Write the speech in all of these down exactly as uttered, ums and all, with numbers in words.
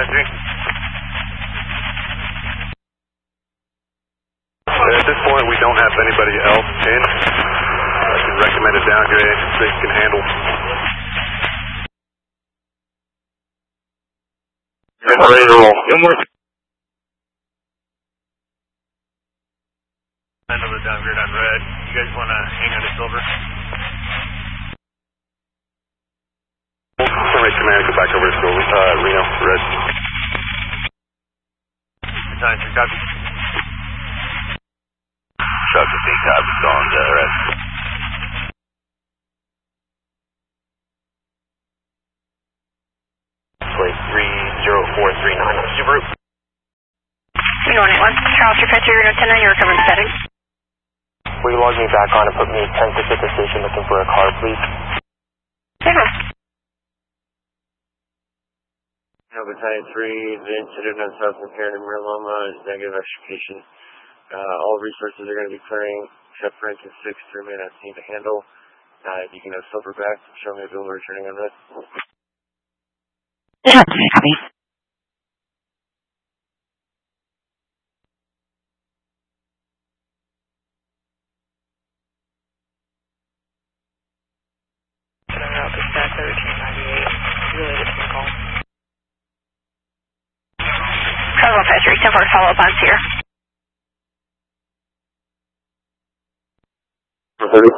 three. At this point, we don't have anybody else in. I can recommend a downgrade so you can handle. Ready to roll. One more. Another downgrade on red. You guys want to hang on to silver? Sunrise Command, go back over to silver. Uh, Reno, red. nine three, copy. Shot fifteen, copy, on uh, red. Plate three zero four three nine on Subaru. three one eight one, Charles, your fifty, Reno ten nine, you're recovering settings. Will you log me back on and put me ten six at the station looking for a car, please? Never. No, Battalion three, the incident on South McCarran and Miraloma is negative extrication. Uh, all resources are going to be clearing, except for engine six to remain on scene to handle. Uh, you can have silver back, show me a bill of returning on red. Yeah, copy. Travel five three, ten four, follow up on Sierra. thirty.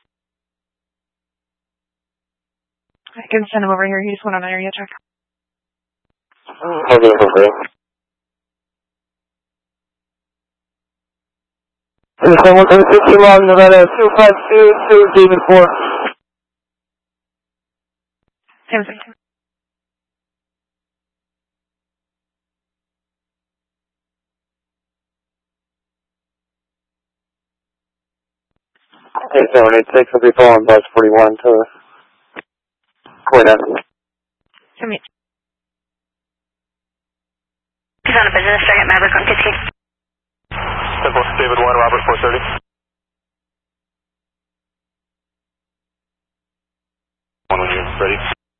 I can send him over here, he just went on an area check. I'll get it for free. one three six, log Nevada, two five two, two, David four. Same thing. Okay, seven eight six, will be following bus forty-one to Coyna. Send me. He's on a business check at Maverick on fifteen. Simple, David one, Robert four thirty. One when you're ready.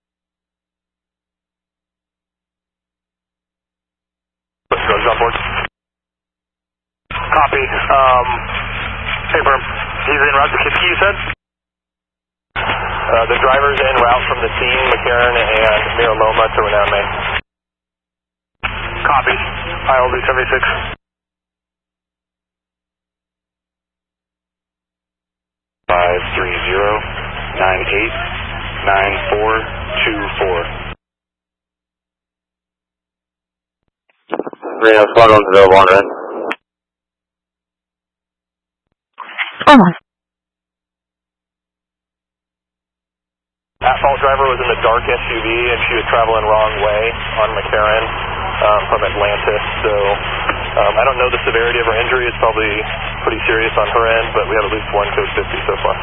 Goes on board. Copy. Um, hey, Berm. He's en route to Kiski, you said? Uh, the driver's en route from the scene, McCarran and Miraloma to Renown, Maine. Copy. I L D seventy-six. Five three zero nine eight nine four two four. Reno, squadron's available on red. Oh. Asphalt driver was in the dark S U V and she was traveling wrong way on McCarran um, from Atlantis. So um, I don't know the severity of her injury. It's probably pretty serious on her end, but we have at least one code fifty so far.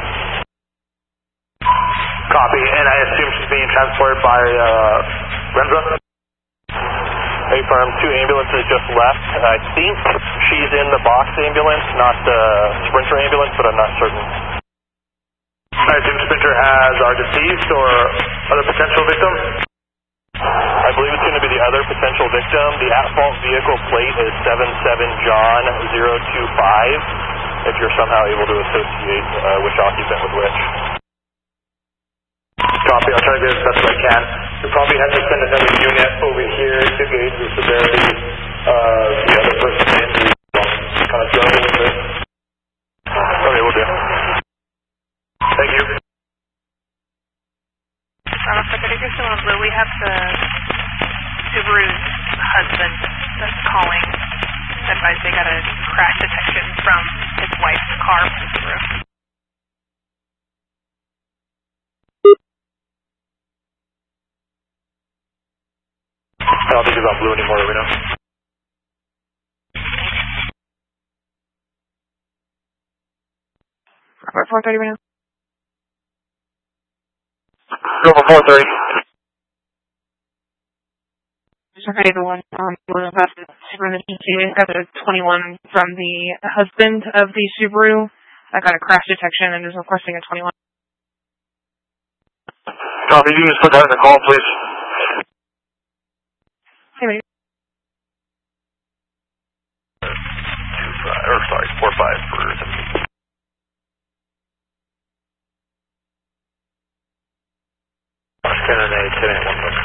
Copy, and I assume she's being transported by uh, Renza? A firm, two ambulances just left. I think she's in the box ambulance, not the Sprinter ambulance, but I'm not certain. I assume Sprinter has our deceased or other potential victim? I believe it's going to be the other potential victim. The asphalt vehicle plate is seven seven John zero two five, if you're somehow able to associate uh, which occupant with which. Copy, I'll try to get as best as I can. We probably have to send another unit over here to gauge the severity of the other person's injury. Kind of struggle with it. Okay, we'll do. Thank you. Um, if you're still on blue, we have the Subaru's husband that's calling. Advised they got a crash detection from his wife's car from the Subaru. I don't think he's on blue anymore, we know. Robert four thirty right now. Silver four thirty. Just okay, the one um one of us Subaru in the P two. We got the twenty-one from the husband of the Subaru. I got a crash detection and is requesting a twenty-one. Copy, you can just put that in the call, please. Hey, Canon A, ten eight one six.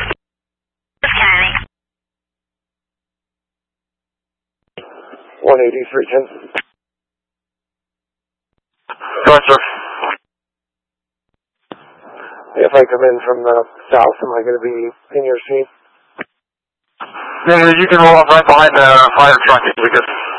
one eighty, three ten. Go ahead, sir. If I come in from the south, am I going to be in your scene? Yeah, you can roll up right behind the fire truck. We could